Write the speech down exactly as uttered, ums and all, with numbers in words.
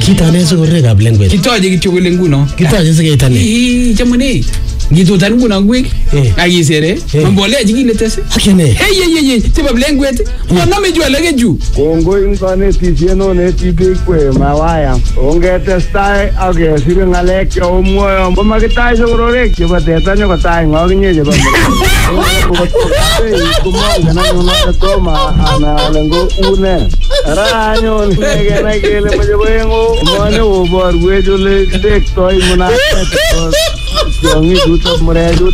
Kitane sikorekab lengwet. Kitoje kityo kole nguno. Kitoje sikeitane. Ii chamune. Ngitutan nguno ngwek. Akisere. Mbolea jikile tese. Akene. Hey hey hey tiba lengwet. Waname ju alege ju. Kongo ingane tisieno ne tibikwe mawaya. Ongetestai akesire ngalek che omwoyo. Bomakitai sokororek chebo teta nyokotai ngokinye chebo. Kumonga na nyona toma ana lengo une. Ara nyon kenai kele mojobengo. Mane obor wejole dektoi muna. Yang itu tak mereka